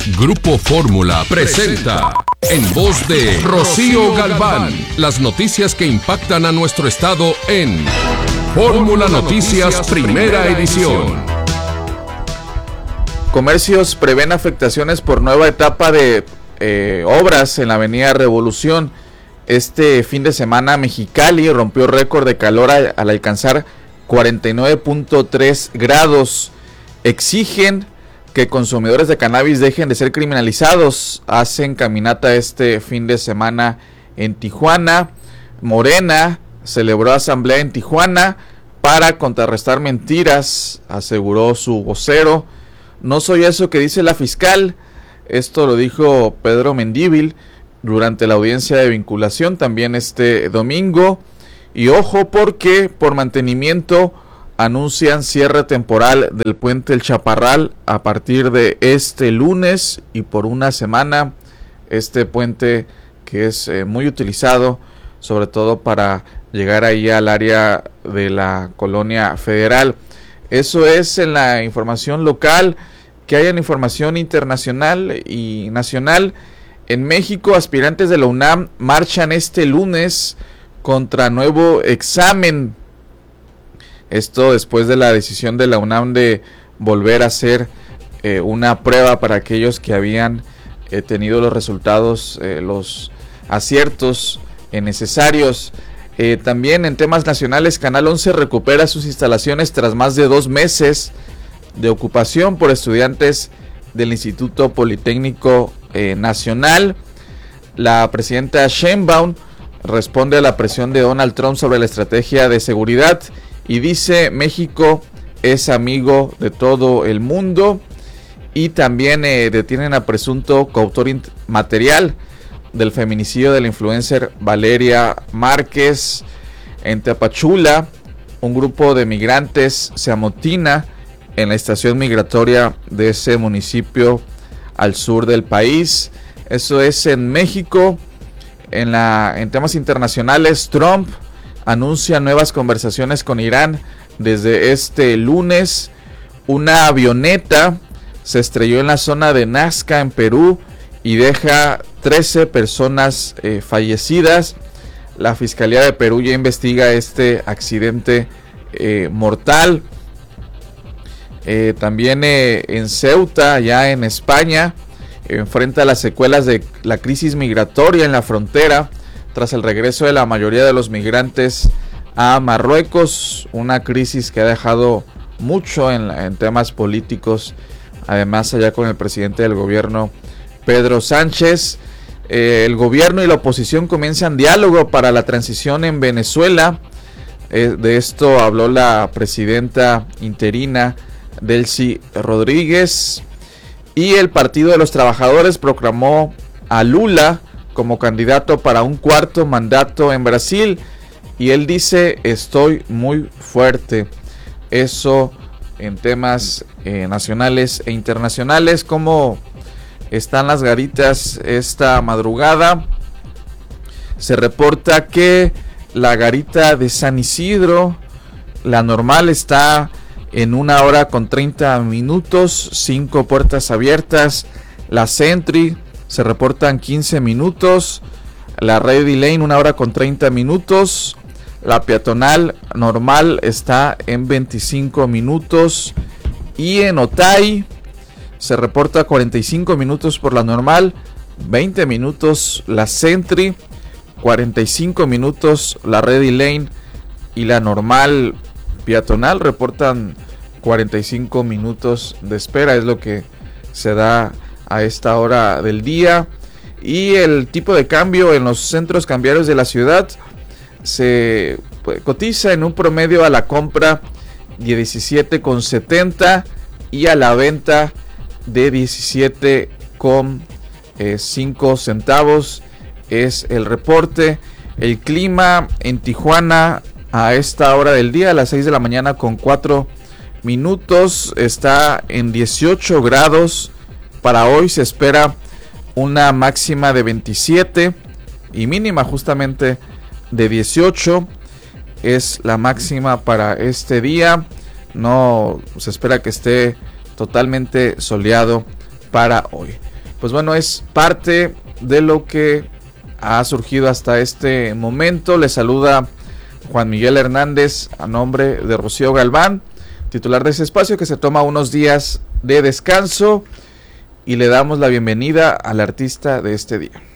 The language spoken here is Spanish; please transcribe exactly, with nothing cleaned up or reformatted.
Grupo Fórmula presenta, en voz de Rocío Galván, las noticias que impactan a nuestro estado en Fórmula Noticias Primera Edición. Comercios prevén afectaciones por nueva etapa de eh, obras en la avenida Revolución. Este fin de semana Mexicali rompió récord de calor al, al alcanzar cuarenta y nueve punto tres grados. Exigen que consumidores de cannabis dejen de ser criminalizados. Hacen caminata este fin de semana en Tijuana. Morena celebró asamblea en Tijuana para contrarrestar mentiras, aseguró su vocero. No soy eso que dice la fiscal. Esto lo dijo Pedro Mendívil durante la audiencia de vinculación también este domingo. Y ojo, porque por mantenimiento anuncian cierre temporal del puente El Chaparral a partir de este lunes y por una semana. Este puente que es eh, muy utilizado sobre todo para llegar ahí al área de la colonia Federal. Eso es en la información local. Que hay en información internacional y nacional. En México, aspirantes de la UNAM marchan este lunes contra nuevo examen. Esto después de la decisión de la UNAM de volver a hacer eh, una prueba para aquellos que habían eh, tenido los resultados, eh, los aciertos eh, necesarios. Eh, también en temas nacionales, Canal once recupera sus instalaciones tras más de dos meses de ocupación por estudiantes del Instituto Politécnico eh, Nacional. La presidenta Sheinbaum responde a la presión de Donald Trump sobre la estrategia de seguridad y dice: México es amigo de todo el mundo. Y también eh, detienen a presunto coautor material del feminicidio de la influencer Valeria Márquez. En Tapachula, un grupo de migrantes se amotina en la estación migratoria de ese municipio al sur del país. Eso es en México. En, la, en temas internacionales, Trump anuncia nuevas conversaciones con Irán desde este lunes. Una avioneta se estrelló en la zona de Nazca, en Perú, y deja trece personas eh, fallecidas. La Fiscalía de Perú ya investiga este accidente eh, mortal. Eh, también eh, en Ceuta, ya en España, enfrenta las secuelas de la crisis migratoria en la frontera tras el regreso de la mayoría de los migrantes a Marruecos, una crisis que ha dejado mucho en, en temas políticos, además allá con el presidente del gobierno, Pedro Sánchez. Eh, el gobierno y la oposición comienzan diálogo para la transición en Venezuela. Eh, de esto habló la presidenta interina Delcy Rodríguez. Y el Partido de los Trabajadores proclamó a Lula como candidato para un cuarto mandato en Brasil, y él dice: estoy muy fuerte. Eso en temas eh, nacionales e internacionales. ¿Cómo están las garitas esta madrugada? Se reporta que la garita de San Isidro, la normal, está en una hora con treinta minutos, cinco puertas abiertas. La Sentry se reportan quince minutos. La Ready Lane una hora con treinta minutos. La peatonal normal está en veinticinco minutos. Y en Otay se reporta cuarenta y cinco minutos por la normal, veinte minutos la Sentry, cuarenta y cinco minutos la Ready Lane, y la normal peatonal reportan cuarenta y cinco minutos de espera. Es lo que se da a esta hora del día. Y el tipo de cambio en los centros cambiarios de la ciudad se pues, cotiza en un promedio a la compra de diecisiete con setenta y a la venta de diecisiete con cinco centavos. Es el reporte. El clima en Tijuana a esta hora del día, a las seis de la mañana con cuatro minutos, está en dieciocho grados. Para hoy se espera una máxima de veintisiete y mínima justamente de dieciocho. Es la máxima para este día. No se espera que esté totalmente soleado para hoy. pues bueno, es parte de lo que ha surgido hasta este momento. Les saluda Juan Miguel Hernández a nombre de Rocío Galván, titular de ese espacio, que se toma unos días de descanso, y le damos la bienvenida al artista de este día.